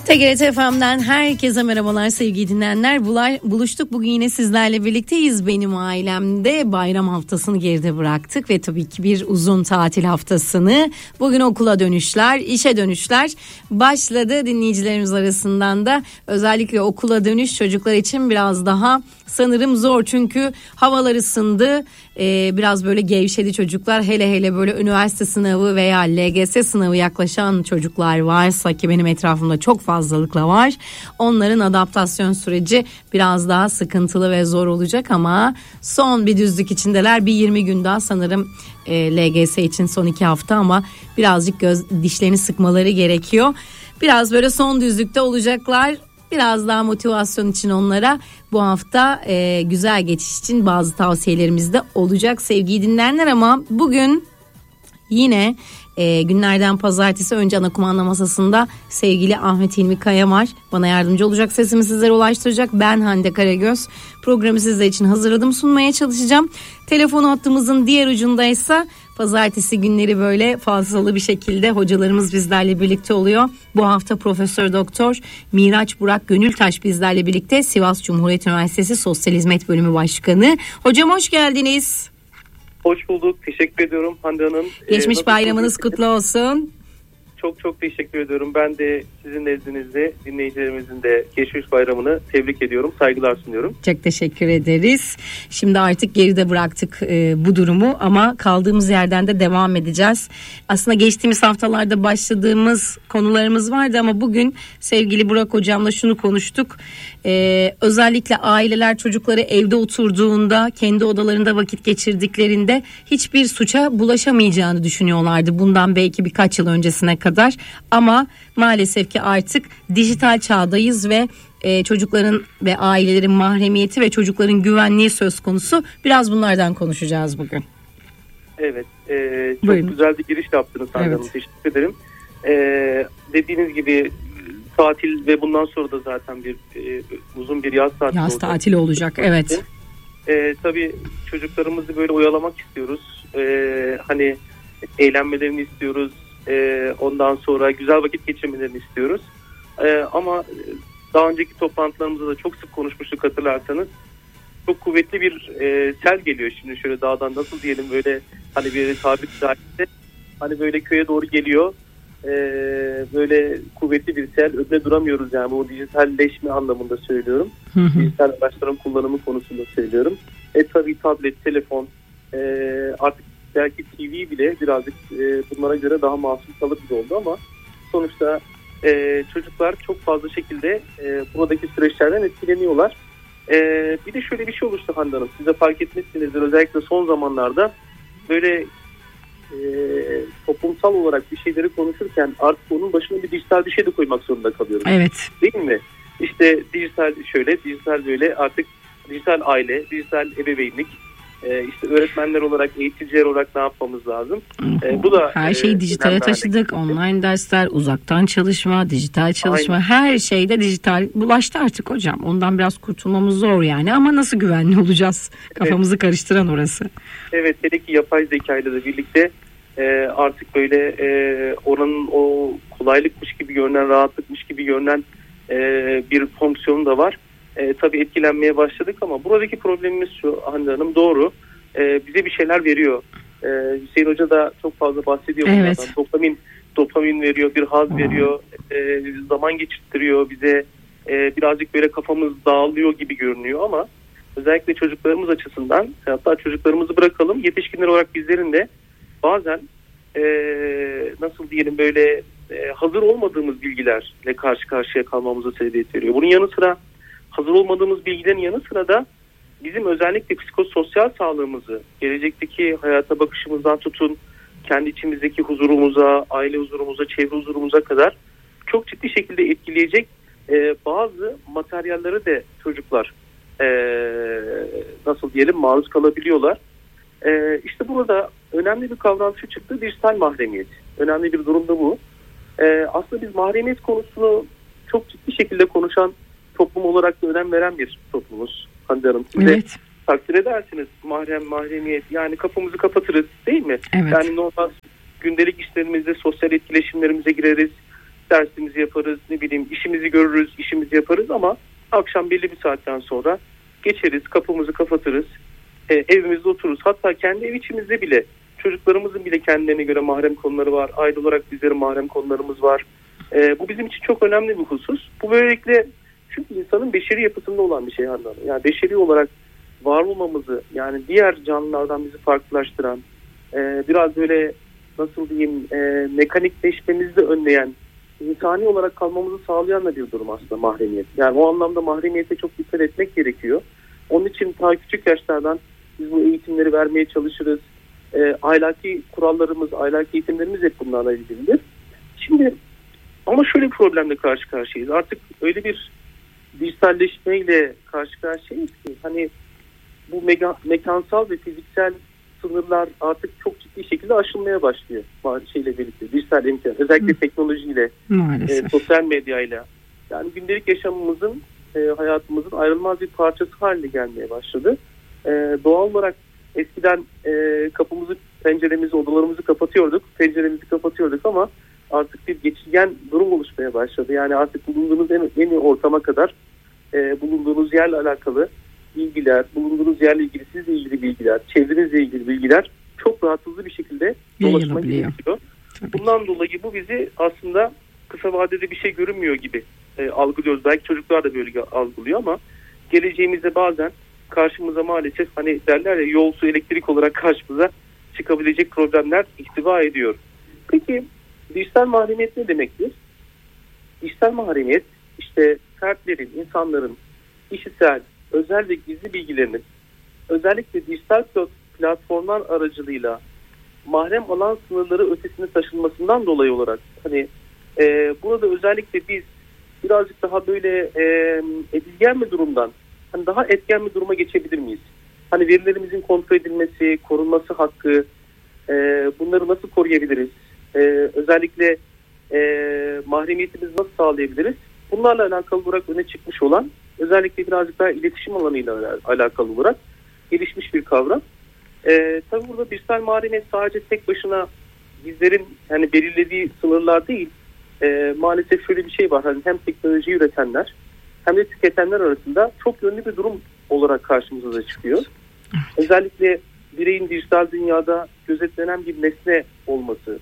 TGRT FM'den herkese merhabalar sevgili dinleyenler. Buluştuk bugün yine sizlerle birlikteyiz. Benim ailemde bayram haftasını geride bıraktık ve tabii ki bir uzun tatil haftasını. Bugün okula dönüşler, işe dönüşler başladı. Dinleyicilerimiz arasından da özellikle okula dönüş çocuklar için biraz daha sanırım zor. Çünkü havalar ısındı. Biraz böyle gevşedi çocuklar. Hele böyle üniversite sınavı veya LGS sınavı yaklaşan çocuklar varsa, ki benim etrafımda çok fazlalıkla var. Onların adaptasyon süreci biraz daha sıkıntılı ve zor olacak ama son bir düzlük içindeler. Bir 20 gün daha sanırım LGS için son 2 hafta ama birazcık dişlerini sıkmaları gerekiyor. Biraz böyle son düzlükte olacaklar. Biraz daha motivasyon için onlara bu hafta güzel geçiş için bazı tavsiyelerimiz de olacak sevgili dinleyenler. Ama bugün yine günlerden pazartesi önce ana kumanda masasında sevgili Ahmet Hilmi Kaya var. Bana yardımcı olacak, sesimi sizlere ulaştıracak. Ben Hande Karagöz. Programı sizler için hazırladım, sunmaya çalışacağım. Telefon hattımızın diğer ucundaysa pazartesi günleri böyle fazlalı bir şekilde hocalarımız bizlerle birlikte oluyor. Bu hafta Profesör Doktor Miraç Burak Gönültaş bizlerle birlikte, Sivas Cumhuriyet Üniversitesi Sosyal Hizmet Bölümü Başkanı. Hocam hoş geldiniz. Hoş bulduk. Teşekkür ediyorum Hande Hanım. Geçmiş bayramınız kutlu olsun. Çok teşekkür ediyorum. Ben de sizin nezdinizde dinleyicilerimizin de geçmiş bayramını tebrik ediyorum. Saygılar sunuyorum. Çok teşekkür ederiz. Şimdi artık geride bıraktık bu durumu ama kaldığımız yerden de devam edeceğiz. Aslında geçtiğimiz haftalarda başladığımız konularımız vardı ama bugün sevgili Burak hocamla şunu konuştuk. Özellikle aileler çocukları evde oturduğunda, kendi odalarında vakit geçirdiklerinde hiçbir suça bulaşamayacağını düşünüyorlardı. Bundan belki birkaç yıl öncesine kadar. Ama maalesef ki artık dijital çağdayız ve çocukların ve ailelerin mahremiyeti ve çocukların güvenliği söz konusu. Biraz bunlardan konuşacağız bugün. Evet, çok Buyurun. Güzel bir giriş yaptınız Hande Hanım. Teşekkür ederim. Dediğiniz gibi tatil ve bundan sonra da zaten uzun bir yaz tatili olacak. Yaz tatili olacak, evet. Tabii çocuklarımızı böyle oyalamak istiyoruz. Hani eğlenmelerini istiyoruz. Ondan sonra güzel vakit geçirmelerini istiyoruz. Ama daha önceki toplantılarımızda da çok sık konuşmuştuk hatırlarsanız. Çok kuvvetli bir sel geliyor şimdi şöyle dağdan, nasıl diyelim, böyle hani bir tabir caizse hani böyle köye doğru geliyor. Böyle kuvvetli bir sel, önüne duramıyoruz yani, bu dijitalleşme anlamında söylüyorum. Dijital araçların kullanımı konusunda söylüyorum. Tabii tablet, telefon, artık belki TV bile birazcık bunlara göre daha masum kalır gibi oldu ama sonuçta çocuklar çok fazla şekilde buradaki süreçlerden etkileniyorlar. Bir de şöyle bir şey oluştu Hande Hanım, siz de fark etmişsinizdir, özellikle son zamanlarda böyle toplumsal olarak bir şeyleri konuşurken artık onun başına bir dijital bir şey de koymak zorunda kalıyoruz. Evet. Değil mi? İşte dijital şöyle, dijital böyle, artık dijital aile, dijital ebeveynlik, işte öğretmenler olarak, eğiticiler olarak ne yapmamız lazım? Bu da her şeyi dijitale taşıdık. Online dersler, uzaktan çalışma, dijital çalışma, aynen. Her şeyde dijital bulaştı artık hocam. Ondan biraz kurtulmamız zor yani ama nasıl güvenli olacağız? Kafamızı karıştıran orası. Evet, hele ki yapay zeka ile de birlikte artık böyle oranın o kolaylıkmış gibi görünen, rahatlıkmış gibi görünen bir fonksiyonu da var. Tabii etkilenmeye başladık ama buradaki problemimiz şu Hande Hanım, doğru. Bize bir şeyler veriyor. Hüseyin Hoca da çok fazla bahsediyor bunlardan. Evet. Dopamin veriyor, bir haz veriyor, zaman geçirttiriyor bize. Birazcık böyle kafamız dağılıyor gibi görünüyor ama özellikle çocuklarımız açısından, hatta çocuklarımızı bırakalım, yetişkinler olarak bizlerin de bazen nasıl diyelim böyle hazır olmadığımız bilgilerle karşı karşıya kalmamıza sebebiyet veriyor. Bunun yanı sıra hazır olmadığımız bilgilerin yanı sıra da bizim özellikle psikososyal sağlığımızı, gelecekteki hayata bakışımızdan tutun, kendi içimizdeki huzurumuza, aile huzurumuza, çevre huzurumuza kadar çok ciddi şekilde etkileyecek bazı materyallere de çocuklar nasıl diyelim maruz kalabiliyorlar. İşte burada önemli bir kavram şu çıktı: dijital mahremiyet. Önemli bir durum da bu. Aslında biz mahremiyet konusunu çok ciddi şekilde konuşan, toplum olarak da önem veren bir toplumuz Hande Hanım. Siz de takdir edersiniz, mahremiyet, yani kapımızı kapatırız değil mi? Evet. Yani normal gündelik işlerimizde, sosyal etkileşimlerimize gireriz. dersimizi yaparız, işimizi görürüz, işimizi yaparız ama akşam belli bir saatten sonra geçeriz, kapımızı kapatırız, evimizde otururuz. Hatta kendi ev içimizde bile çocuklarımızın bile kendilerine göre mahrem konuları var. Aile olarak bizlerin mahrem konularımız var. Bu bizim için çok önemli bir husus. Bu böylelikle çünkü insanın beşeri yapısında olan bir şey Handan. Yani beşeri olarak var olmamızı, yani diğer canlılardan bizi farklılaştıran, biraz böyle mekanikleşmemizi de önleyen, insani olarak kalmamızı sağlayan da bir durum aslında mahremiyet. Yani o anlamda mahremiyete çok dikkat etmek gerekiyor. Onun için ta küçük yaşlardan biz bu eğitimleri vermeye çalışırız. Ahlaki kurallarımız, ahlaki eğitimlerimiz hep bunlarla ilgilidir. Şimdi ama şöyle bir problemle karşı karşıyayız. Artık öyle bir dijitalleşmeyle karşı karşıyayız ki hani bu mekansal ve fiziksel sınırlar artık çok ciddi şekilde aşılmaya başlıyor şeyle birlikte. Dijital imkan, özellikle teknolojiyle, sosyal medyayla. Yani gündelik yaşamımızın, hayatımızın ayrılmaz bir parçası haline gelmeye başladı. Doğal olarak eskiden kapımızı, penceremizi, odalarımızı kapatıyorduk, penceremizi kapatıyorduk ama artık bir geçirgen durum oluşmaya başladı. Yani artık bulunduğunuz en iyi ortama kadar bulunduğunuz yerle alakalı bilgiler, bulunduğunuz yerle ilgili sizle ilgili bilgiler, çevrenizle ilgili bilgiler çok rahat hızlı bir şekilde dolaşmak gerekiyor. Bundan dolayı bu bizi aslında kısa vadede bir şey görünmüyor gibi algılıyoruz. Belki çocuklar da böyle algılıyor ama geleceğimizde bazen karşımıza maalesef hani derler ya yol su elektrik olarak karşımıza çıkabilecek problemler ihtiva ediyor. Peki dijital mahremiyet ne demektir? Dijital mahremiyet işte fertlerin, insanların kişisel, özel ve gizli bilgilerinin özellikle dijital platformlar aracılığıyla mahrem alan sınırları ötesine taşınmasından dolayı olarak hani burada özellikle biz birazcık daha böyle edilgen bir durumdan hani daha etken bir duruma geçebilir miyiz? Hani verilerimizin kontrol edilmesi, korunması hakkı, bunları nasıl koruyabiliriz? Özellikle mahremiyetimizi nasıl sağlayabiliriz? Bunlarla alakalı olarak öne çıkmış olan özellikle birazcık daha iletişim alanıyla alakalı olarak gelişmiş bir kavram. Tabii burada dijital mahremiyet sadece tek başına bizlerin yani belirlediği sınırlar değil. Maalesef şöyle bir şey var. Hani hem teknoloji üretenler hem de tüketenler arasında çok yönlü bir durum olarak karşımıza da çıkıyor. Özellikle bireyin dijital dünyada gözetlenen bir nesne olması.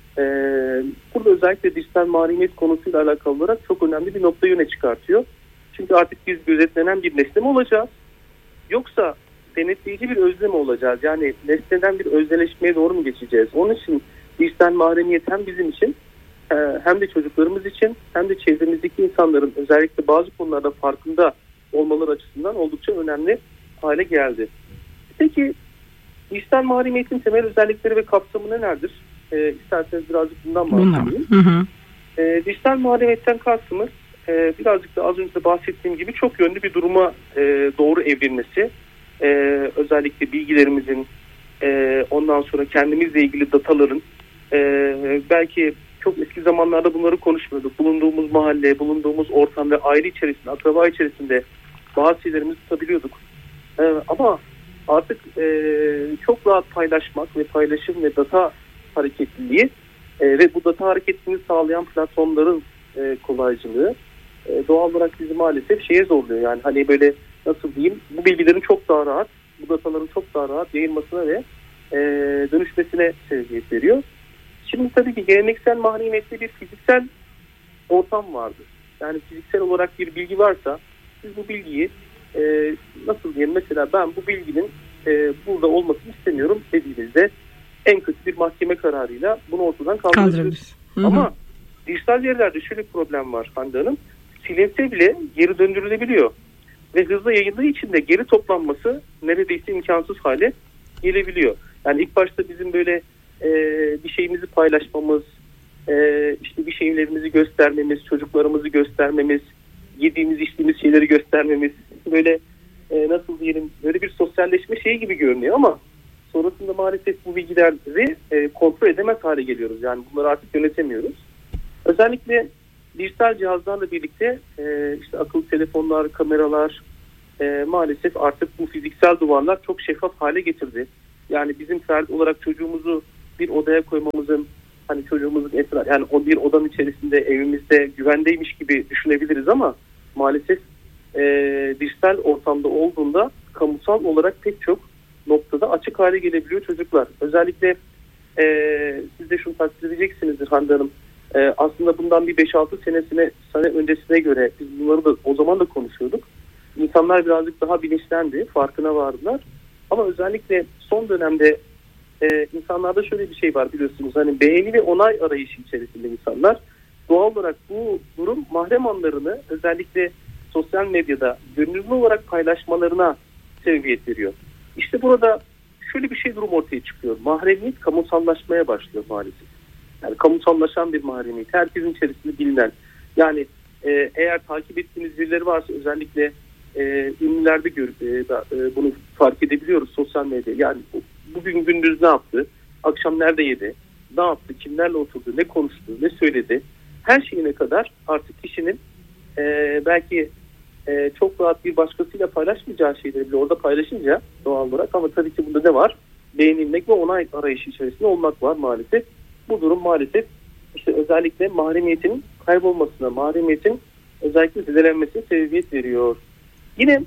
Burada özellikle dijital mahremiyet konusuyla alakalı olarak çok önemli bir noktayı öne çıkartıyor. Çünkü artık biz gözetlenen bir nesne mi olacağız? Yoksa denetleyici bir özne mi olacağız? Yani nesneden bir özneleşmeye doğru mu geçeceğiz? Onun için dijital mahremiyet hem bizim için hem de çocuklarımız için hem de çevremizdeki insanların özellikle bazı konularda farkında olmaları açısından oldukça önemli hale geldi. Peki dijital mahremiyetin temel özellikleri ve kapsamı nelerdir? İsterseniz birazcık bundan bahsedeyim. Dijital mahremiyetten kastımız birazcık da az önce de bahsettiğim gibi çok yönlü bir duruma doğru evrilmesi. Özellikle bilgilerimizin ondan sonra kendimizle ilgili dataların belki çok eski zamanlarda bunları konuşmuyorduk. Bulunduğumuz mahalle, bulunduğumuz ortam ve aile içerisinde, akraba içerisinde bazı şeylerimizi tutabiliyorduk. Ama artık çok rahat paylaşmak ve paylaşım ve data hareketliliği ve bu data hareketliliğini sağlayan platformların kolaycılığı doğal olarak bizi maalesef şeye zorluyor. Yani hani böyle nasıl diyeyim, bu bilgilerin çok daha rahat, bu dataların çok daha rahat yayılmasına ve dönüşmesine sebebiyet veriyor. Şimdi tabii ki geleneksel mahremiyette bir fiziksel ortam vardı. Yani fiziksel olarak bir bilgi varsa siz bu bilgiyi nasıl diyeyim, mesela ben bu bilginin burada olmasını istemiyorum dediğinizde en kötü bir mahkeme kararıyla bunu ortadan kaldırabiliriz. Ama dijital yerlerde şöyle bir problem var Hande Hanım. Silinse bile geri döndürülebiliyor. Ve hızla yayıldığı için de geri toplanması neredeyse imkansız hale gelebiliyor. Yani ilk başta bizim böyle bir şeyimizi paylaşmamız, işte bir şeylerimizi göstermemiz, çocuklarımızı göstermemiz, yediğimiz içtiğimiz şeyleri göstermemiz, böyle nasıl diyelim, böyle bir sosyalleşme şeyi gibi görünüyor ama sonrasında maalesef bu bilgileri kontrol edemez hale geliyoruz. Yani bunları artık yönetemiyoruz. Özellikle dijital cihazlarla birlikte işte akıllı telefonlar, kameralar maalesef artık bu fiziksel duvarlar çok şeffaf hale getirdi. Yani bizim ferdi olarak çocuğumuzu bir odaya koymamızın hani çocuğumuzun yani o bir odanın içerisinde evimizde güvendeymiş gibi düşünebiliriz ama maalesef dijital ortamda olduğunda kamusal olarak pek çok noktada açık hale gelebiliyor çocuklar. Özellikle siz de şunu takdir edeceksinizdir Hande Hanım. Aslında bundan bir 5-6 sene öncesine göre biz bunları da o zaman da konuşuyorduk. İnsanlar birazcık daha bilinçlendi, farkına vardılar. Ama özellikle son dönemde insanlarda şöyle bir şey var biliyorsunuz. Hani beğeni ve onay arayışı içerisinde insanlar. Doğal olarak bu durum mahrem anlarını özellikle sosyal medyada gönüllü olarak paylaşmalarına sebebiyet veriyor. İşte burada şöyle bir şey durum ortaya çıkıyor. Mahremiyet kamusallaşmaya başlıyor maalesef. Yani kamusallaşan bir mahremiyet. Herkesin içerisinde bilinen. Yani eğer takip ettiğiniz birileri varsa özellikle ünlülerde bunu fark edebiliyoruz sosyal medya. Yani bugün gündüz ne yaptı? Akşam nerede yedi? Ne yaptı? Kimlerle oturdu? Ne konuştu? Ne söyledi? Her şeyine kadar artık kişinin belki çok rahat bir başkasıyla paylaşmayacağı şeyleri bile orada paylaşınca doğal olarak, ama tabii ki bunda ne var? Beğenilmek ve onay arayışı içerisinde olmak var maalesef. Bu durum maalesef işte özellikle mahremiyetin kaybolmasına, mahremiyetin özellikle zedelenmesine sebebiyet veriyor. Yine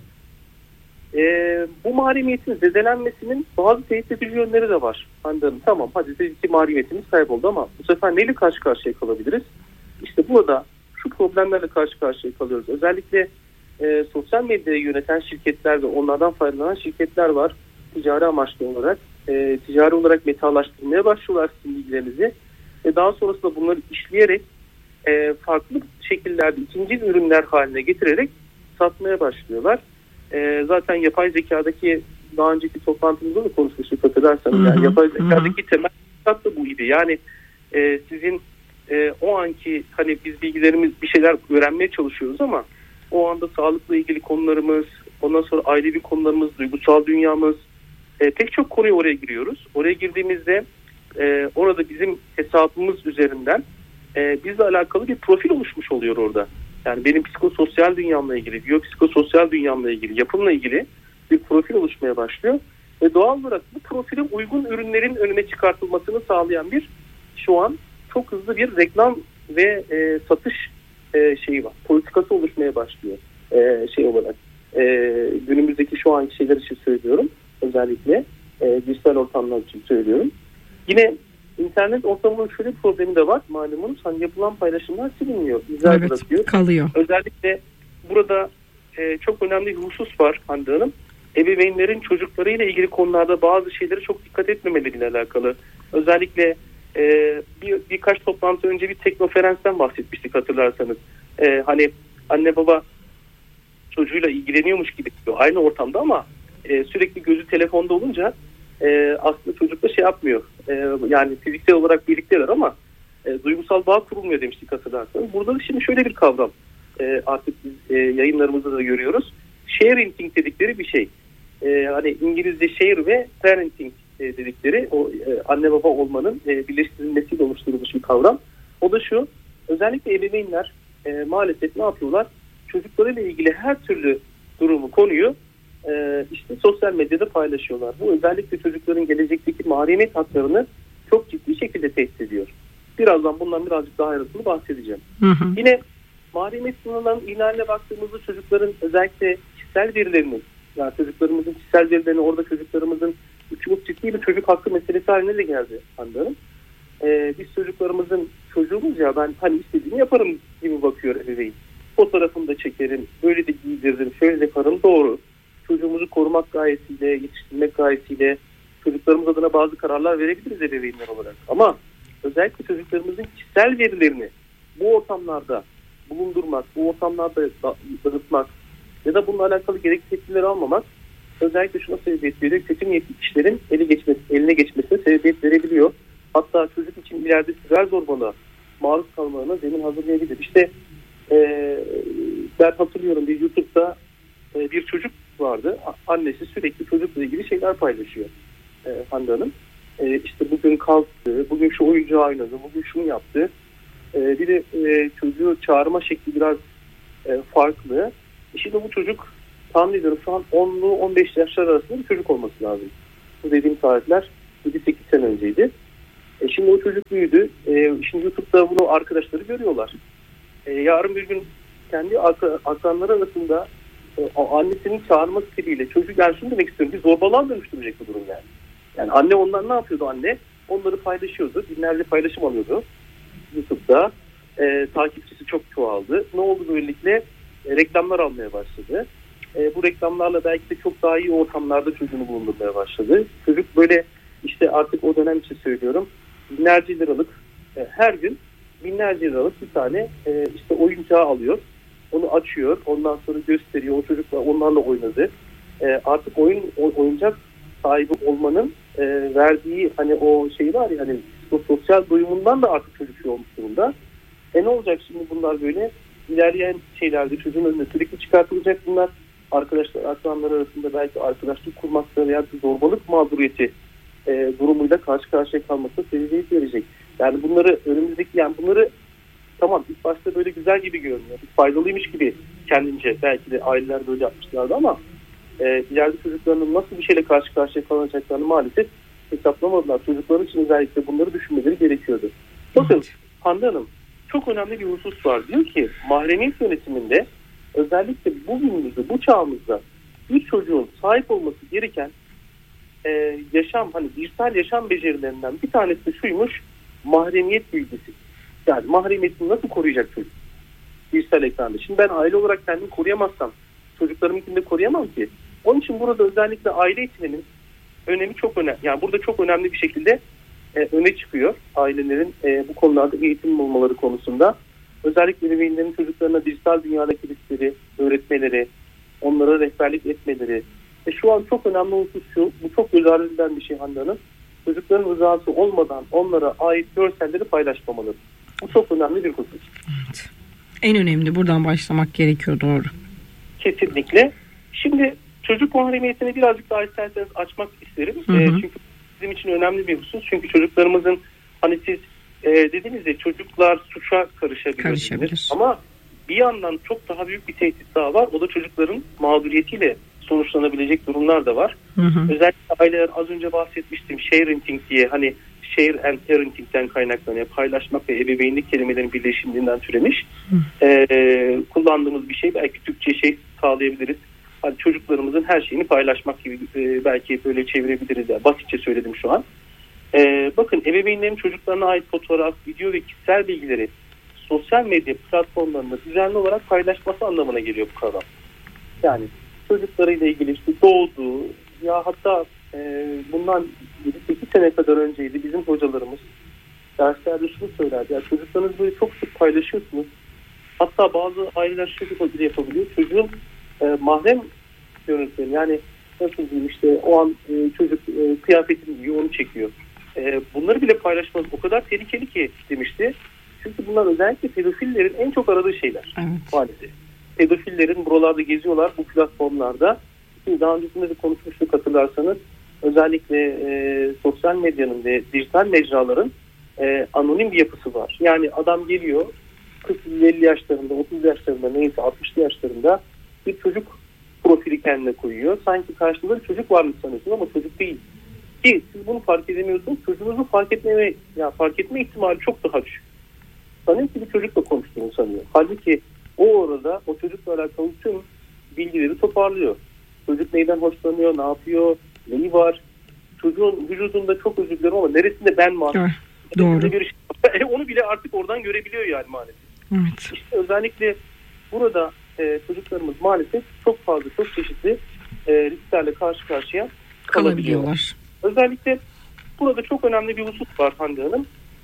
bu mahremiyetin zedelenmesinin bazı tehdit edici yönleri de var. Tamam hadi dedik ki mahremiyetimiz kayboldu ama bu sefer neyle karşı karşıya kalabiliriz? İşte burada şu problemlerle karşı karşıya kalıyoruz. Özellikle sosyal medyayı yöneten şirketler ve onlardan faydalanan şirketler var. Ticari amaçlı olarak, ticari olarak metalaştırmaya başlıyorlar sizin bilgilerinizi. Daha sonrasında bunları işleyerek farklı şekillerde ikinci ürünler haline getirerek satmaya başlıyorlar. Zaten yapay zekadaki daha önceki toplantımızda da konuşmuştuk hatırlarsanız. Yani yapay zekadaki temel da bu idi. Yani sizin o anki hani biz bilgilerimiz bir şeyler öğrenmeye çalışıyoruz ama o anda sağlıkla ilgili konularımız, ondan sonra ailevi konularımız, duygusal dünyamız, pek çok konuya oraya giriyoruz. Oraya girdiğimizde orada bizim hesabımız üzerinden bizle alakalı bir profil oluşmuş oluyor orada. Yani benim psikososyal dünyamla ilgili, biyopsikososyal dünyamla ilgili, yapımla ilgili bir profil oluşmaya başlıyor. Ve doğal olarak bu profile uygun ürünlerin önüne çıkartılmasını sağlayan bir şu an çok hızlı bir reklam ve satış şeyi var. Politikası oluşmaya başlıyor şey olarak. Günümüzdeki şu anki şeyler için söylüyorum. Özellikle dijital ortamlar için söylüyorum. Yine internet ortamının şöyle bir problemi de var. Malumunuz hani yapılan paylaşımlar silinmiyor. Evet, bırakıyor. Kalıyor. Özellikle burada çok önemli bir husus var Hande Hanım. Ebeveynlerin çocuklarıyla ilgili konularda bazı şeylere çok dikkat etmemeleriyle alakalı. Özellikle birkaç toplantı önce bir teknoferansten bahsetmiştik hatırlarsanız. Hani anne baba çocuğuyla ilgileniyormuş gibi aynı ortamda ama sürekli gözü telefonda olunca aslında çocuk da şey yapmıyor. Yani fiziksel olarak birlikteler ama duygusal bağ kurulmuyor demiştik hatırlarsanız. Burada da şimdi şöyle bir kavram artık biz yayınlarımızda da görüyoruz. Sharing dedikleri bir şey. Hani İngilizce share ve parenting dedikleri o anne baba olmanın birleştirilmesiyle oluşturulmuş bir kavram. O da şu, özellikle ebeveynler maalesef ne yapıyorlar? Çocuklarıyla ilgili her türlü durumu, konuyu işte sosyal medyada paylaşıyorlar. Bu özellikle çocukların gelecekteki mahremiyet haklarını çok ciddi şekilde tehdit ediyor. Birazdan bundan birazcık daha ayrıntılı bahsedeceğim. Yine mahremiyet sınırlarının ihlaline baktığımızda çocukların özellikle kişisel verilerini, yani çocuklarımızın kişisel verilerini orada çocuklarımızın çok ciddi bir çocuk hakkı meselesi haline de geldi Hanım. Biz çocuklarımızın çocuğumuz ya ben hani istediğimi yaparım gibi bakıyor ebeveyn. Fotoğrafını da çekerim, böyle de giydiririm, şöyle de yaparım, doğru. Çocuğumuzu korumak gayesiyle, yetiştirmek gayesiyle çocuklarımız adına bazı kararlar verebiliriz ebeveynler olarak. Ama özellikle çocuklarımızın kişisel verilerini bu ortamlarda bulundurmak, bu ortamlarda dağıtmak ya da bununla alakalı gerekli tepkileri almamak özellikle şuna sebebiyet veriyor. Kötü niyetli kişilerin eline geçmesine sebebiyet verebiliyor. Hatta çocuk için ileride siber zorbalığa maruz kalmalarına zemin hazırlayabilir. İşte ben hatırlıyorum bir YouTube'da bir çocuk vardı. Annesi sürekli çocukla ilgili şeyler paylaşıyor Hande Hanım. İşte bugün kalktı, bugün şu oyuncağı oynadı, bugün şunu yaptı. Bir de çocuğu çağırma şekli biraz farklı. Şimdi bu çocuk tahmin ediyorum şu an 10'lu 15 yaşlar arasında bir çocuk olması lazım. Bu dediğim tarihler 7-8 sene önceydi. Şimdi o çocuk büyüdü. Şimdi YouTube'da bunu arkadaşları görüyorlar. Yarın bir gün kendi akranları arasında annesinin çağırma stiliyle çocuk, yani şunu demek istiyorum, bir zorbalığa dönüştürecek bu durum yani. Yani anne ondan ne yapıyordu anne? Onları paylaşıyordu. Binlerce paylaşım alıyordu YouTube'da. Takipçisi çok çoğaldı. Ne oldu böylelikle? Reklamlar almaya başladı. Bu reklamlarla belki de çok daha iyi ortamlarda çocuğunu bulundurmaya başladı. Çocuk böyle işte artık o dönem için söylüyorum, binlerce liralık her gün binlerce liralık bir tane işte oyuncağı alıyor. Onu açıyor. Ondan sonra gösteriyor. O çocukla onlarla oynadı. Artık oyuncak sahibi olmanın verdiği hani o şey var ya, hani o sosyal duyumundan da artık çocuk şey olmuş durumda. Ne olacak şimdi bunlar böyle? İlerleyen şeylerde çocuğun önüne sürekli çıkartılacak bunlar. Arkadaşlar, akranlar arasında belki arkadaşlık kurmakta veya zorbalık mağduriyeti durumuyla karşı karşıya kalmasına sebebiyet verecek. Yani bunları önümüzdeki, yani bunları tamam ilk başta böyle güzel gibi görünüyor. Faydalıymış gibi kendince belki de aileler böyle yapmışlardı ama ileride çocuklarının nasıl bir şeyle karşı karşıya kalacaklarını maalesef hesaplamadılar. Çocukların için özellikle bunları düşünmeleri gerekiyordu. Bakın Hande Hanım, çok önemli bir husus var. Diyor ki mahremiyet yönetiminde özellikle bugünümüzde, bu çağımızda bir çocuğun sahip olması gereken yaşam, hani dijital yaşam becerilerinden bir tanesi de şuymuş: mahremiyet bilgisi. Yani mahremiyetini nasıl koruyacak çocuk dijital ekranda? Şimdi ben aile olarak kendimi koruyamazsam çocuklarımınkini de koruyamam ki. Onun için burada özellikle aile eğitiminin önemi çok önemli. Yani burada çok önemli bir şekilde öne çıkıyor ailelerin bu konularda eğitim bulmaları konusunda. Özellikle ebeveynlerin çocuklarına dijital dünyadaki riskleri öğretmeleri, onlara rehberlik etmeleri. Şu an çok önemli husus şu, bu çok göz ardı edilen bir şey Hande Hanım. Çocukların rızası olmadan onlara ait görselleri paylaşmamaları. Bu çok önemli bir husus. Evet. En önemli buradan başlamak gerekiyor, doğru. Kesinlikle. Şimdi çocuk mahremiyetini birazcık daha isterseniz açmak isterim. Çünkü bizim için önemli bir husus. Çünkü çocuklarımızın, hani siz dediniz ya, çocuklar suça karışabilir. Ama bir yandan çok daha büyük bir tehdit daha var. O da çocukların mağduriyetiyle sonuçlanabilecek durumlar da var. Özellikle aileler, az önce bahsetmiştim, sharenting diye, hani share and parenting'den kaynaklanıyor. Paylaşmak ve ebeveynlik kelimelerin birleşiminden türemiş. Kullandığımız bir şey, belki Türkçe şey sağlayabiliriz. Hani çocuklarımızın her şeyini paylaşmak gibi belki böyle çevirebiliriz. Yani basitçe söyledim şu an. Bakın, ebeveynlerin çocuklarına ait fotoğraf, video ve kişisel bilgileri sosyal medya platformlarında düzenli olarak paylaşması anlamına geliyor bu kavram. Yani çocuklarıyla ilgili işte doğduğu, ya hatta bundan 7-8 sene kadar önceydi, bizim hocalarımız derslerde şunu söylerdi: ya çocuklarınızı böyle çok sık paylaşıyorsunuz. Hatta bazı aileler şöyle yapabiliyor: çocuğun mahrem görüntülerini, yani nasıl diyeyim, işte o an çocuk kıyafetini giyiyor, onu çekiyor. Bunları bile paylaşmanız o kadar tehlikeli ki demişti. Çünkü bunlar özellikle pedofillerin en çok aradığı şeyler. Evet. Maalesef. Pedofillerin buralarda geziyorlar, bu platformlarda. Şimdi daha öncesinde de konuşmuştuk, hatırlarsanız. Özellikle sosyal medyanın ve dijital mecraların anonim bir yapısı var. Yani adam geliyor 40-50 yaşlarında, 30 yaşlarında, neyse 60'lı yaşlarında bir çocuk profili kendine koyuyor. Sanki karşında bir çocuk varmış sanıyorsun ama çocuk değil. Ki siz bunu fark edemiyorsunuz. Çocuğunuzu fark etme ihtimali çok daha düşük. Sanıyor ki bir çocukla konuştuğunu sanıyor. Halbuki o orada o çocukla alakalı tüm bilgileri toparlıyor. Çocuk neyden hoşlanıyor, ne yapıyor, neyi var. Çocuğun vücudunda, çok özür dilerim ama neresinde ben var. Doğru. Bir şey, onu bile artık oradan görebiliyor yani maalesef. Evet. İşte özellikle burada çocuklarımız maalesef çok fazla, çok çeşitli risklerle karşı karşıya kalabiliyorlar. Özellikle burada çok önemli bir husus var Hande Hanım.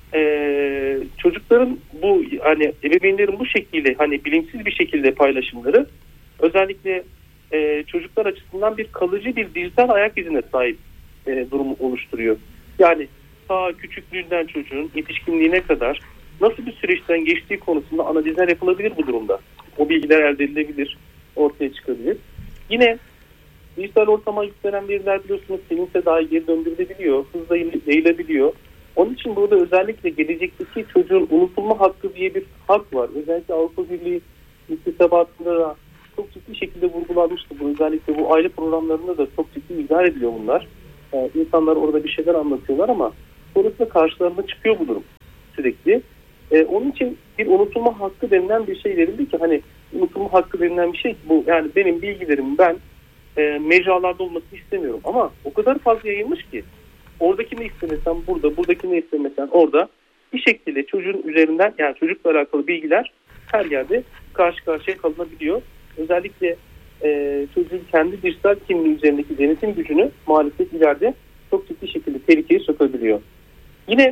Çocukların bu, hani ebeveynlerin bu şekilde, hani bilinçsiz bir şekilde paylaşımları özellikle çocuklar açısından bir kalıcı bir dijital ayak izine sahip durumu oluşturuyor. Yani ta küçüklüğünden çocuğun yetişkinliğine kadar nasıl bir süreçten geçtiği konusunda analizler yapılabilir bu durumda. O bilgiler elde edilebilir, ortaya çıkabilir. Yine dijital ortama yüklenen veriler biliyorsunuz seninse dahi geri döndürülebiliyor, hızla yayılabiliyor. Onun için burada özellikle gelecekteki çocuğun unutulma hakkı diye bir hak var. Özellikle Avrupa Birliği müktesebatında da çok ciddi şekilde vurgulanmıştı. Bu özellikle bu aile programlarında da çok ciddi izah ediliyor bunlar. İnsanlar orada bir şeyler anlatıyorlar ama sonrasında karşılarına çıkıyor bu durum sürekli. Onun için bir unutulma hakkı denilen bir şey verildi ki hani unutulma hakkı denilen bir şey ki bu, yani benim bilgilerim ben mecralarda olmasını istemiyorum ama o kadar fazla yayılmış ki oradakini istemesen burada, buradakini istemesen orada, bir şekilde çocuğun üzerinden, yani çocukla alakalı bilgiler her yerde karşı karşıya kalınabiliyor. Özellikle çocuğun kendi dijital kimliği üzerindeki denetim gücünü maalesef ileride çok ciddi şekilde tehlikeye sokabiliyor. Yine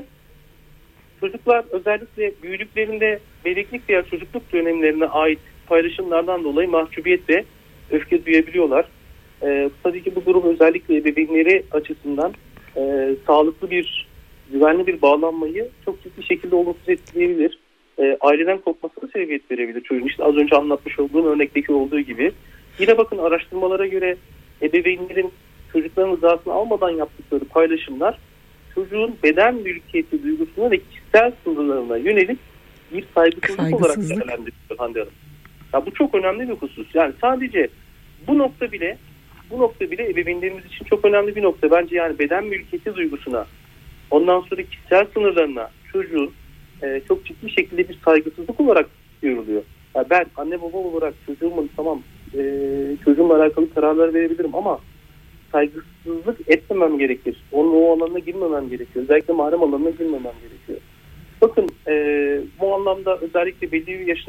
çocuklar özellikle büyüdüklerinde bebeklik veya çocukluk dönemlerine ait paylaşımlardan dolayı mahcubiyet ve öfke duyabiliyorlar. Tabii ki bu durum özellikle ebeveynleri açısından sağlıklı bir, güvenli bir bağlanmayı çok ciddi şekilde olumsuz etkileyebilir. Aileden kopmasına sebebiyet verebilir çocuğun. İşte az önce anlatmış olduğum örnekteki olduğu gibi. Yine bakın araştırmalara göre ebeveynlerin çocukların rızasını almadan yaptıkları paylaşımlar çocuğun beden mülkiyeti duygusuna ve kişisel sınırlarına yönelik bir saygısızlık olarak değerlendiriliyor Hande Hanım. Ya bu çok önemli bir husus. Yani sadece bu nokta bile ebeveynlerimiz için çok önemli bir nokta. Bence yani beden mülkiyeti duygusuna, ondan sonra kişisel sınırlarına çocuğun çok ciddi şekilde bir saygısızlık olarak görülüyor. Yani ben anne baba olarak çocuğumun çocuğumla alakalı kararlar verebilirim ama saygısızlık etmemem gerekir. Onun o alanına girmemem gerekiyor. Özellikle mahrem alanına girmemem gerekiyor. Bakın bu anlamda özellikle belli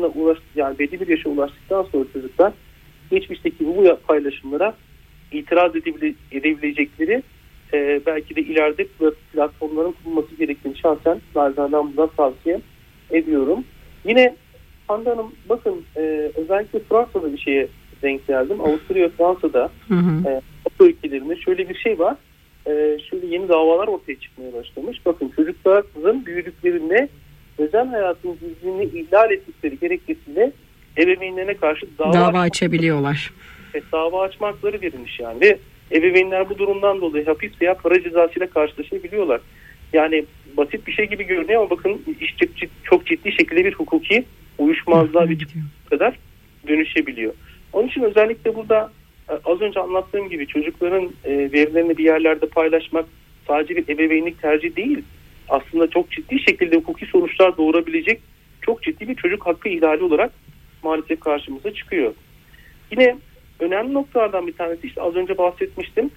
bir yaşa ulaştıktan sonra çocuklar geçmişteki bu paylaşımlara itiraz edebilecekleri belki de ileride platformların kurulması gerektiğini şahsen narzaneden buradan tavsiye ediyorum. Yine Hande Hanım bakın özellikle Fransa'da bir şeye denk geldim. Avusturya, Fransa'da Avrupa ülkelerinde şöyle bir şey var. Şöyle yeni davalar ortaya çıkmaya başlamış. Bakın çocukların büyüdüklerinde özel hayatın gizliliğini ihlal ettikleri gerekçesiyle ebeveynlerine karşı dava açabiliyorlar. Dava açma hakları verilmiş yani. Ve ebeveynler bu durumdan dolayı hapis veya para cezasıyla karşılaşabiliyorlar. Yani basit bir şey gibi görünüyor ama bakın iş çok ciddi şekilde bir hukuki uyuşmazlığa bir kadar dönüşebiliyor. Onun için özellikle burada az önce anlattığım gibi çocukların verilerini bir yerlerde paylaşmak sadece bir ebeveynlik tercih değil. Aslında çok ciddi şekilde hukuki sonuçlar doğurabilecek çok ciddi bir çocuk hakkı ihlali olarak maalesef karşımıza çıkıyor. Yine önemli noktalardan bir tanesi işte az önce bahsetmiştim.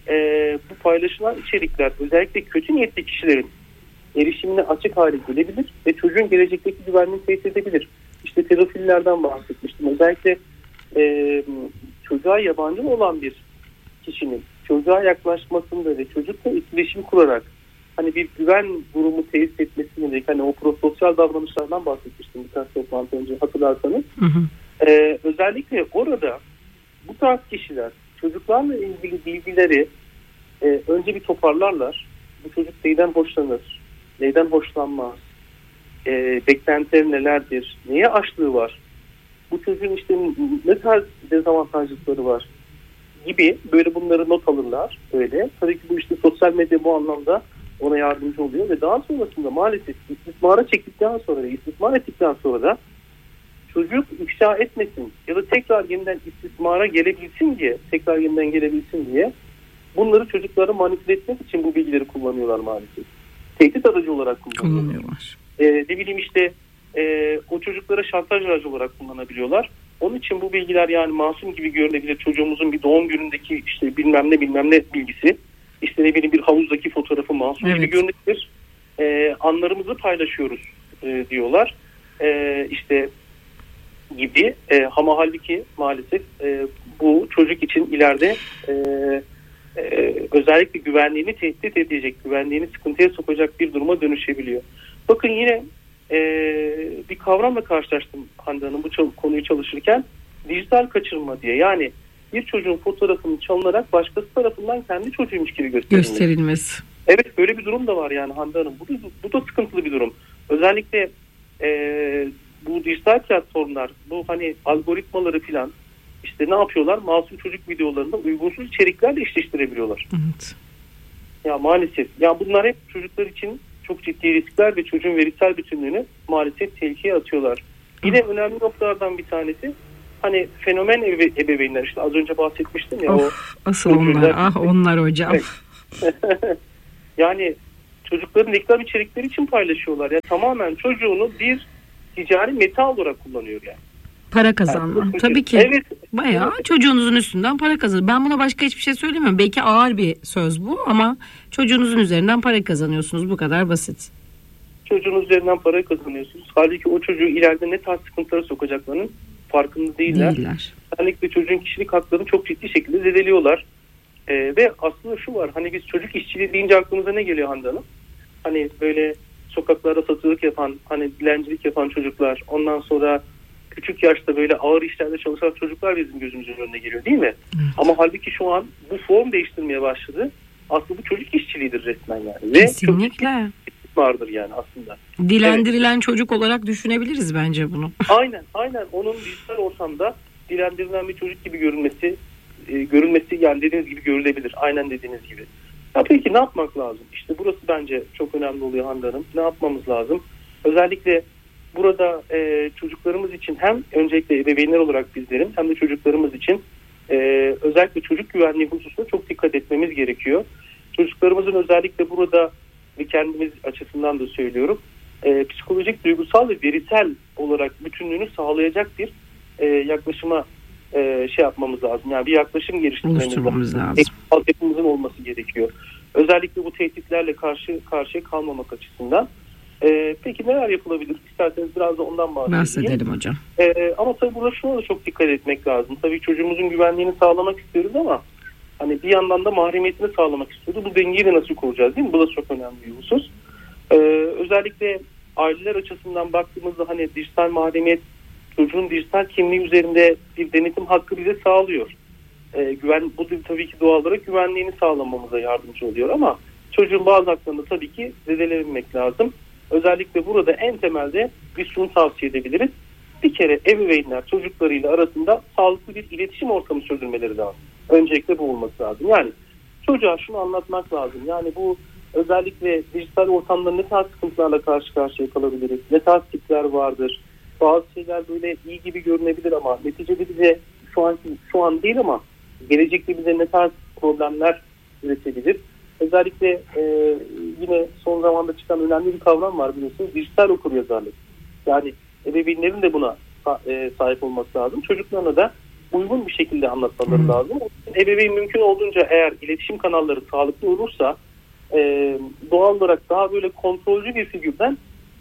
Bu paylaşılan içerikler özellikle kötü niyetli kişilerin erişimine açık hale gelebilir ve çocuğun gelecekteki güvenliğini tehdit edebilir. İşte pedofillerden bahsetmiştim. Özellikle çocuğa yabancı olan bir kişinin çocuğa yaklaşmasında ve çocukla etkileşim kurarak hani bir güven durumu tesis etmesine yönelik hani o prososyal davranışlardan bahsetmiştim birkaç toplantı önce hatırlarsanız. Özellikle orada bu tarz kişiler çocuklarla ilgili bilgileri önce bir toparlarlar. Bu çocuk neyden hoşlanır, neyden hoşlanmaz, beklentileri nelerdir, neye açlığı var, bu çocuğun işte ne tarz dezavantajlıkları var gibi böyle bunları not alırlar. Öyle. Tabii ki bu işte sosyal medya bu anlamda ona yardımcı oluyor ve daha sonrasında maalesef istismara çektikten sonra ve istismar ettikten sonra da çocuk ifşa etmesin ya da tekrar yeniden istismara gelebilsin diye bunları çocukları manipüle etmek için bu bilgileri kullanıyorlar maalesef. Tehdit aracı olarak kullanıyorlar. Ne bileyim işte o çocuklara şantaj aracı olarak kullanabiliyorlar. Onun için bu bilgiler yani masum gibi görünebilir. Çocuğumuzun bir doğum günündeki işte bilmem ne bilgisi, işte ne bileyim bir havuzdaki fotoğrafı masum gibi görünebilir. Anlarımızı paylaşıyoruz diyorlar. İşte gibi ama halbuki maalesef bu çocuk için ileride özellikle güvenliğini tehdit edecek, güvenliğini sıkıntıya sokacak bir duruma dönüşebiliyor. Bakın yine bir kavramla karşılaştım Hande Hanım bu konuyu çalışırken, dijital kaçırma diye. Yani bir çocuğun fotoğrafının çalınarak başkası tarafından kendi çocuğuymuş gibi gösterilmesi. Evet, böyle bir durum da var yani Hande Hanım. Bu da sıkıntılı bir durum. Özellikle bu dijital platformlar, bu hani algoritmaları filan işte ne yapıyorlar? Masum çocuk videolarında uygunsuz içeriklerle eşleştirebiliyorlar. Evet. Ya maalesef. Ya bunlar hep çocuklar için çok ciddi riskler ve çocuğun verisel bütünlüğünü maalesef tehlikeye atıyorlar. Yine önemli noktalardan bir tanesi hani fenomen ebeveynler, işte az önce bahsetmiştim ya. Asıl onlar. Onlar hocam. Evet. Yani çocukların reklam içerikleri için paylaşıyorlar. Yani tamamen çocuğunu bir ticari meta olarak kullanıyor yani. Para kazanma. Yani, tabii ki. Evet. Bayağı çocuğunuzun üstünden para kazanıyor. Ben buna başka hiçbir şey söylemiyorum. Belki ağır bir söz bu ama çocuğunuzun üzerinden para kazanıyorsunuz. Bu kadar basit. Çocuğunuz üzerinden para kazanıyorsunuz. Halbuki o çocuğu ileride ne tarz sıkıntılara sokacaklarının farkında değiller. Özellikle çocuğun kişilik haklarını çok ciddi şekilde zedeliyorlar. Ve aslında şu var. Hani biz çocuk işçiliği deyince aklımıza ne geliyor Hande Hanım? Hani böyle sokaklarda satılık yapan, hani dilencilik yapan çocuklar, ondan sonra küçük yaşta böyle ağır işlerde çalışan çocuklar bizim gözümüzün önüne geliyor değil mi? Evet. Ama halbuki şu an bu form değiştirmeye başladı. Aslında bu çocuk işçiliğidir resmen yani. Kesinlikle. Ve çocuk vardır yani aslında. Dilendirilen çocuk olarak düşünebiliriz bence bunu. Aynen. Onun dijital ortamda dilendirilen bir çocuk gibi görülmesi yani dediğiniz gibi görülebilir. Aynen dediğiniz gibi. Ya peki ne yapmak lazım? İşte burası bence çok önemli oluyor Hande Hanım. Ne yapmamız lazım? Özellikle burada çocuklarımız için hem öncelikle ebeveynler olarak bizlerin hem de çocuklarımız için özellikle çocuk güvenliği hususunda çok dikkat etmemiz gerekiyor. Çocuklarımızın özellikle burada ve kendimiz açısından da söylüyorum psikolojik, duygusal ve verisel olarak bütünlüğünü sağlayacak bir yaklaşıma yapmamız lazım. Yani bir yaklaşım geliştirmemiz lazım. Altyapımızın olması gerekiyor. Özellikle bu tehditlerle karşı karşıya kalmamak açısından. Peki neler yapılabilir? İsterseniz biraz da ondan bahsedelim hocam. Ama tabii burada şuna da çok dikkat etmek lazım. Tabii çocuğumuzun güvenliğini sağlamak istiyoruz ama hani bir yandan da mahremiyetini sağlamak istiyoruz. Bu dengeyi de nasıl kuracağız değil mi? Bu da çok önemli bir husus. Özellikle aileler açısından baktığımızda hani dijital mahremiyet çocuğun dijital kimliği üzerinde bir denetim hakkı bize sağlıyor. Bu tabii ki doğal olarak güvenliğini sağlamamıza yardımcı oluyor ama çocuğun bazı haklarını tabii ki zedelememek lazım. Özellikle burada en temelde biz şunu tavsiye edebiliriz. Bir kere ebeveynler çocuklarıyla arasında sağlıklı bir iletişim ortamı sürdürmeleri lazım. Öncelikle bu olması lazım. Yani çocuğa şunu anlatmak lazım. Yani bu özellikle dijital ortamda ne tarz sıkıntılarla karşı karşıya kalabiliriz? Ne tarz tipler vardır? Bazı şeyler böyle iyi gibi görünebilir ama neticede bize şu an değil ama gelecekte bize ne tarz problemler üretebilir? Özellikle yine son zamanda çıkan önemli bir kavram var biliyorsunuz. Dijital okuryazarlık. Yani ebeveynlerin de buna sahip olması lazım. Çocuklarına da uygun bir şekilde anlatmaları lazım. Ebeveyn mümkün olduğunca eğer iletişim kanalları sağlıklı olursa doğal olarak daha böyle kontrolcü bir figürden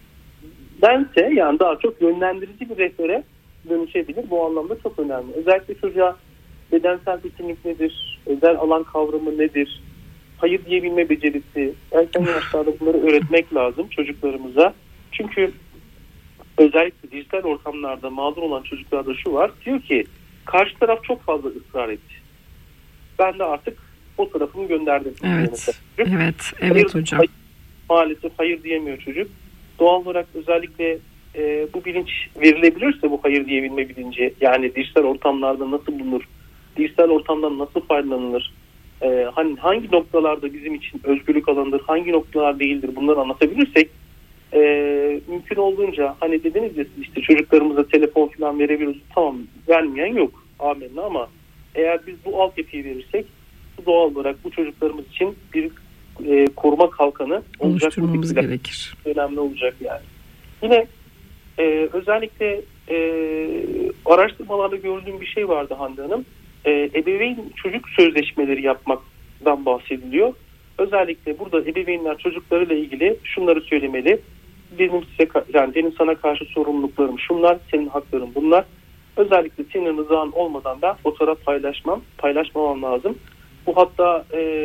yani daha çok yönlendirici bir rehbere dönüşebilir. Bu anlamda çok önemli. Özellikle çocuğa bedensel bütünlük nedir? Özel alan kavramı nedir? Hayır diyebilme becerisi. Erken yaşlarda bunları öğretmek lazım çocuklarımıza. Çünkü özellikle dijital ortamlarda mağdur olan çocuklarda şu var. Diyor ki karşı taraf çok fazla ısrar etti. Ben de artık o tarafımı gönderdim. Evet hocam. Maalesef hayır diyemiyor çocuk. Doğal olarak özellikle bu bilinç verilebilirse bu hayır diyebilme bilinci yani dijital ortamlarda nasıl bulunur? Dijital ortamdan nasıl faydalanılır? Hangi noktalarda bizim için özgürlük alanıdır? Hangi noktalar değildir? Bunları anlatabilirsek mümkün olduğunca hani dediniz ya işte çocuklarımıza telefon falan verebiliyoruz. Tamam vermeyen yok. Amenna ama eğer biz bu altyapıyı verirsek bu doğal olarak bu çocuklarımız için bir koruma kalkanı oluşturmamız gerekir. Önemli olacak yani. Yine özellikle araştırmalarda gördüğüm bir şey vardı Hande Hanım. Ebeveyn çocuk sözleşmeleri yapmaktan bahsediliyor. Özellikle burada ebeveynler çocuklarıyla ilgili şunları söylemeli. Benim sana karşı sorumluluklarım şunlar, senin hakların bunlar. Özellikle senin rızan olmadan ben fotoğraf paylaşmamam lazım. Bu hatta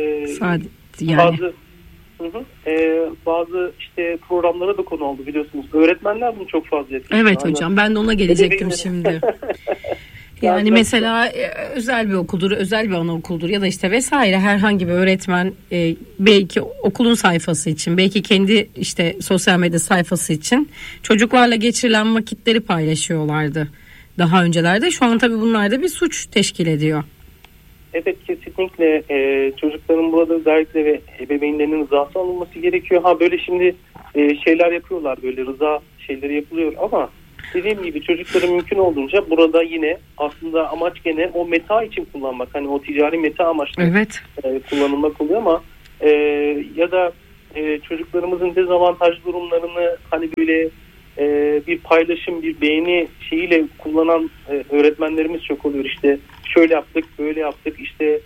bazı işte programlara da konu oldu biliyorsunuz. Öğretmenler bunu çok fazla etkiliyor. Evet hocam ben de ona gelecektim şimdi. Yani mesela özel bir okuldur, özel bir anaokuldur ya da işte vesaire herhangi bir öğretmen belki okulun sayfası için, belki kendi işte sosyal medya sayfası için çocuklarla geçirilen vakitleri paylaşıyorlardı daha öncelerde. Şu an tabii bunlar da bir suç teşkil ediyor. Evet kesinlikle çocukların burada özellikle ve ebeveynlerinin rızası alınması gerekiyor. Böyle şimdi şeyler yapıyorlar böyle rıza şeyleri yapılıyor ama dediğim gibi çocukları mümkün olduğunca burada yine aslında amaç gene o meta için kullanmak. Hani o ticari meta amaçlı kullanılmak oluyor ama ya da çocuklarımızın dezavantaj durumlarını hani böyle bir paylaşım, bir beğeni şeyiyle kullanan öğretmenlerimiz çok oluyor. İşte şöyle yaptık, böyle yaptık, işte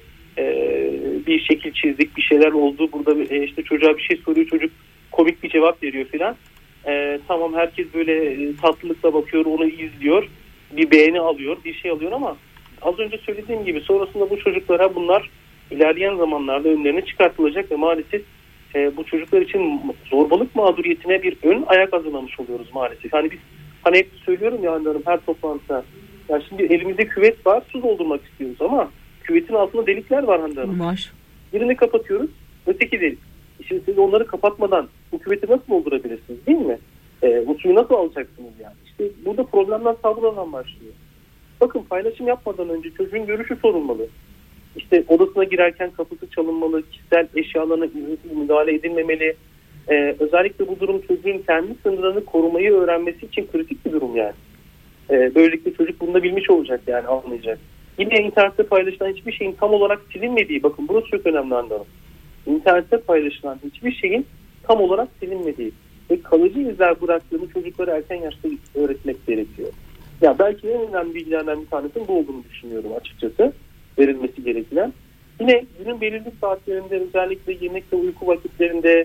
bir şekil çizdik, bir şeyler oldu. Burada işte çocuğa bir şey soruyor, çocuk komik bir cevap veriyor filan. Tamam, herkes böyle tatlılıkla bakıyor, onu izliyor, bir beğeni alıyor, bir şey alıyor ama az önce söylediğim gibi sonrasında bu çocuklara bunlar ilerleyen zamanlarda önlerine çıkartılacak ve maalesef bu çocuklar için zorbalık mağduriyetine bir ön ayak hazırlamış oluyoruz maalesef. Hani biz hani hep söylüyorum ya anlarım her toplantıda. Ya şimdi elimizde küvet var, su doldurmak istiyoruz ama küvetin altında delikler var Hanım. Var. Birini kapatıyoruz, öteki delik. Şimdi siz onları kapatmadan bu küveti nasıl doldurabilirsiniz, değil mi? Bu suyu nasıl alacaksınız yani? İşte burada problemler sabırla başlıyor. Bakın, paylaşım yapmadan önce çocuğun görüşü sorulmalı. İşte odasına girerken kapısı çalınmalı, kişisel eşyalarına izinsiz müdahale edilmemeli. Özellikle bu durum çocuğun kendi sınırlarını korumayı öğrenmesi için kritik bir durum yani. Böylelikle çocuk bunu da bilmiş olacak, yani anlayacak. Yine internette paylaşılan hiçbir şeyin tam olarak silinmediği, bakın burası çok önemli anlamda. İnternette paylaşılan hiçbir şeyin tam olarak silinmediği ve kalıcı izler bıraktığını çocuklara erken yaşta öğretmek gerekiyor. Ya belki en önemli bilgilerden bir tanesinin bu olduğunu düşünüyorum açıkçası, verilmesi gereken. Yine günün belirli saatlerinde, özellikle yemek ve uyku vakitlerinde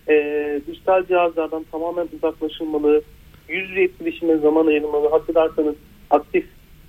dijital cihazlardan tamamen uzaklaşılmalı, yüz yüze etkileşime zaman ayırmalı. Hatırlarsanız aktif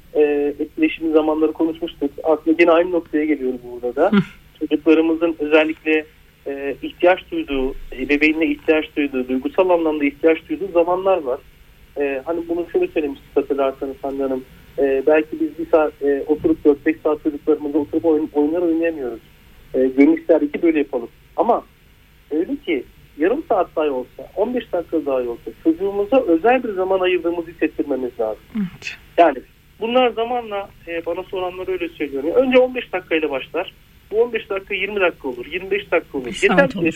etkileşim zamanları konuşmuştuk. Aslında yine aynı noktaya geliyoruz burada da. Çocuklarımızın özellikle ihtiyaç duyduğu, ebeveynine ihtiyaç duyduğu, duygusal anlamda ihtiyaç duyduğu zamanlar var. Hani bunu şöyle söylemiştik hatırlarsanız Hande Hanım. Belki biz bir saat oturup 4-5 saat çocuklarımızla oturup oyunlar oynayamıyoruz. Gönül ister ki böyle yapalım. Ama öyle ki yarım saat dahi olsa, 15 dakika dahi olsa çocuğumuza özel bir zaman ayırdığımızı hissettirmemiz lazım. Evet. Yani bunlar zamanla bana soranlar öyle söylüyor. Önce 15 dakikayla başlar. Bu 15 dakika 20 dakika olur, 25 dakika olur. Yeter ki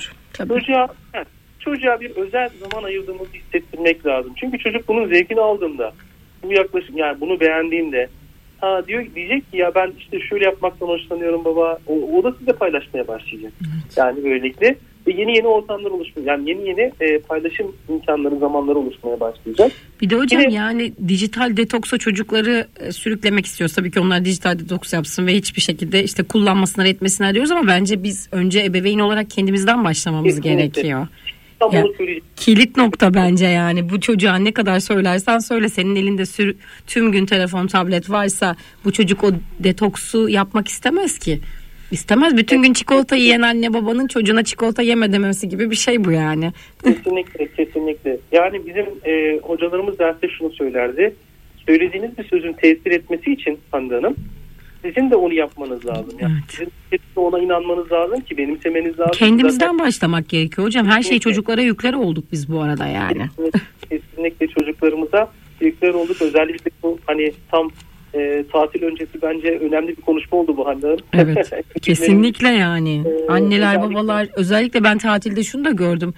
çocuğa bir özel zaman ayırdığımızı hissettirmek lazım. Çünkü çocuk bunun zevkini aldığında, bu yaklaşım, yani bunu beğendiğinde diyecek ki ya ben işte şöyle yapmaktan hoşlanıyorum baba. O da size paylaşmaya başlayacak. Evet. Yani böylelikle ve yeni ortamlar oluşmuyor. Yani yeni paylaşım imkanları, zamanları oluşmaya başlayacak. Bir de hocam yani dijital detoksa çocukları sürüklemek istiyoruz. Tabii ki onlar dijital detoks yapsın ve hiçbir şekilde işte kullanmasınlar, etmesinler diyoruz ama bence biz önce ebeveyn olarak kendimizden başlamamız gerekiyor. Ya, kilit nokta bence yani. Bu çocuğa ne kadar söylersen söyle, senin elinde tüm gün telefon, tablet varsa bu çocuk o detoksu yapmak istemez ki. İstemez. Bütün gün çikolata yiyen anne babanın çocuğuna çikolata yeme demesi gibi bir şey bu yani. Kesinlikle. Yani bizim hocalarımız derste şunu söylerdi. Söylediğiniz bir sözün tesir etmesi için Hande Hanım, sizin de onu yapmanız lazım. Yani evet. Sizin de ona inanmanız lazım ki benimsemeniz lazım. Kendimizden başlamak gerekiyor hocam. Her şey çocuklara yükler olduk biz bu arada yani. Kesinlikle çocuklarımıza yükler olduk. Özellikle bu hani tam tatil öncesi bence önemli bir konuşma oldu bu Hande Hanım. Evet. Kesinlikle yani. Anneler, babalar, özellikle ben tatilde şunu da gördüm.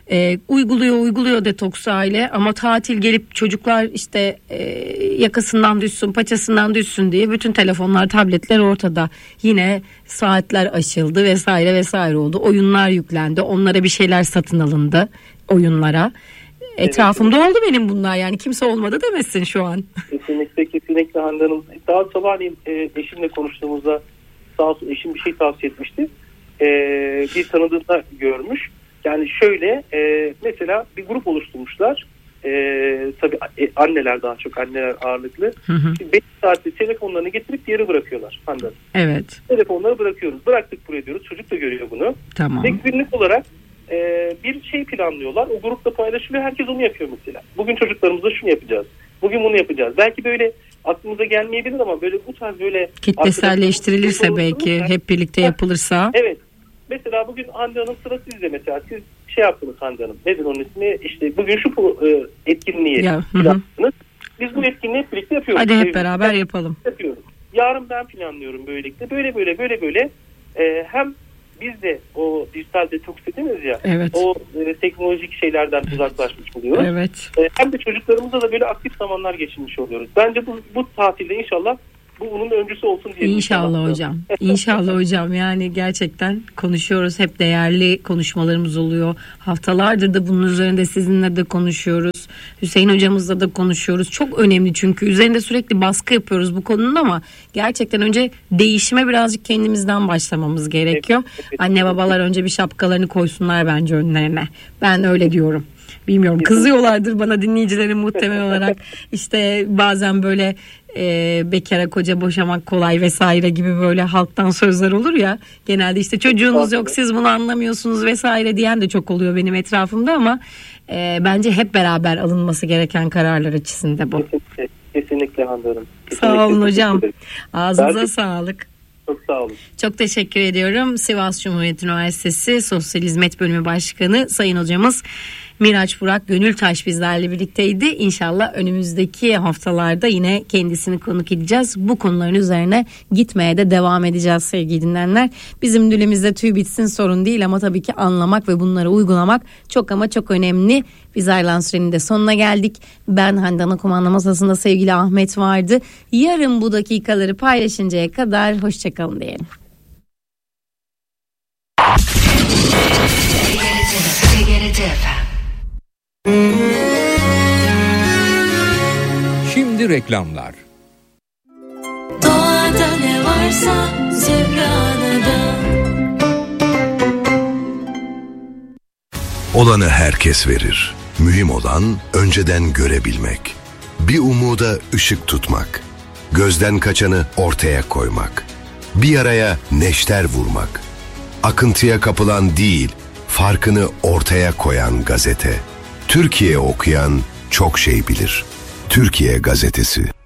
Uyguluyor detoks aile ama tatil gelip çocuklar işte yakasından düşsün, paçasından düşsün diye bütün telefonlar, tabletler ortada. Yine saatler aşıldı vesaire oldu. Oyunlar yüklendi. Onlara bir şeyler satın alındı oyunlara. Etrafımda oldu benim bunlar, yani kimse olmadı demesin şu an. Kesinlikle Hande Hanım. Daha sabahleyin eşimle konuştuğumuzda sağ olsun eşim bir şey tavsiye etmişti. Bir tanıdığında görmüş. Yani şöyle mesela bir grup oluşturmuşlar. Tabii anneler, daha çok anneler ağırlıklı. 5 saatte telefonlarını getirip yere bırakıyorlar Hande Hanım. Evet. Telefonları bırakıyoruz. Bıraktık buraya diyoruz. Çocuk da görüyor bunu. Tamam. Ve günlük olarak bir şey planlıyorlar. O grupta paylaşılıyor. Herkes onu yapıyor mesela. Bugün çocuklarımızla şunu yapacağız. Bugün bunu yapacağız. Belki böyle aklımıza gelmeyebilir ama böyle bu tarz böyle kitleselleştirilirse belki hep birlikte yapılırsa. Evet. Mesela bugün Hande Hanım sıra sizde mesela. Siz şey yaptınız Hande Hanım. Nedir onun ismi? İşte bugün şu etkinliği yaptınız. Biz bu etkinliği hep birlikte yapıyoruz. Hadi hep beraber yapalım. Yapıyoruz. Yarın ben planlıyorum böylelikle. Böyle. Hem biz de o dijital detoks dediniz ya. Evet. O teknolojik şeylerden uzaklaşmış oluyoruz. Evet. Hem de çocuklarımızla da böyle aktif zamanlar geçirmiş oluyoruz. Bence bu tatilde inşallah bu bunun öncüsü olsun diye. İnşallah hocam. İnşallah hocam. Yani gerçekten konuşuyoruz. Hep değerli konuşmalarımız oluyor. Haftalardır da bunun üzerinde sizinle de konuşuyoruz. Hüseyin hocamızla da konuşuyoruz. Çok önemli çünkü üzerinde sürekli baskı yapıyoruz bu konunun ama gerçekten önce değişime birazcık kendimizden başlamamız gerekiyor. Evet. Anne babalar önce bir şapkalarını koysunlar bence önlerine. Ben öyle diyorum. Bilmiyorum, kızıyorlardır bana dinleyicilerim muhtemel olarak. İşte bazen böyle bekara koca boşamak kolay vesaire gibi böyle halktan sözler olur ya. Genelde işte çocuğunuz yok, siz bunu anlamıyorsunuz vesaire diyen de çok oluyor benim etrafımda ama bence hep beraber alınması gereken kararlar açısında bu. Kesinlikle anlıyorum. Sağ olun hocam. Ağzınıza sağlık. Çok sağ olun. Çok teşekkür ediyorum. Sivas Cumhuriyet Üniversitesi Sosyal Hizmet Bölümü Başkanı Sayın Hocamız Miraç Burak Gönültaş bizlerle birlikteydi. İnşallah önümüzdeki haftalarda yine kendisini konuk edeceğiz. Bu konuların üzerine gitmeye de devam edeceğiz sevgili dinleyenler. Bizim dilimizde tüy bitsin sorun değil ama tabii ki anlamak ve bunları uygulamak çok ama çok önemli. Biz ayrılan sürenin de sonuna geldik. Ben Hande Ana kumanda masasında sevgili Ahmet vardı. Yarın bu dakikaları paylaşıncaya kadar hoşçakalın diyelim. Şimdi reklamlar. Doğada ne varsa Zübrana'da. Olanı herkes verir. Mühim olan önceden görebilmek. Bir umuda ışık tutmak. Gözden kaçanı ortaya koymak. Bir yaraya neşter vurmak. Akıntıya kapılan değil, farkını ortaya koyan gazete. Türkiye okuyan çok şey bilir. Türkiye Gazetesi.